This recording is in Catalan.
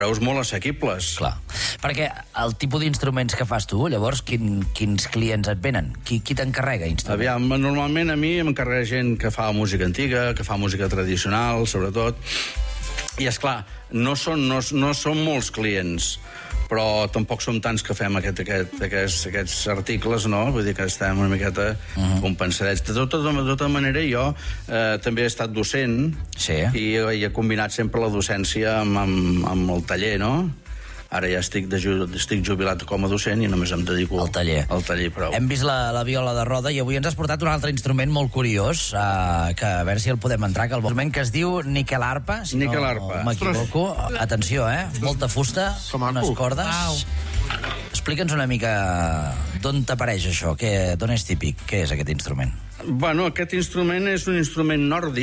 preus molt assequibles. Clar, perquè el tipus d'instruments que fas tu, llavors, quins clients et venen? Qui t'encarrega instruments? Aviam, normalment a mi m'encarrega gent que fa música antiga, que fa música tradicional, sobretot, i esclar, no són molts clients, però tampoc som tants que fem aquests articles, no? Vull dir que estem una miqueta compensadets. De tota manera, jo també he estat docent i he combinat sempre la docència amb el taller, no? Ara ja estic jubilat com a docent i només em dedico al taller. Prou. Hem vist la viola de roda i avui ens has portat un altre instrument molt curiós, que a veure si el podem entrar, que el instrument que es diu níquel-arpa, si no m'equivoco. Atenció, molta fusta, unes cordes. Explica'ns una mica d'on t'apareix això, d'on és típic, què és aquest instrument? Bueno, aquest instrument és un instrument nòrdic,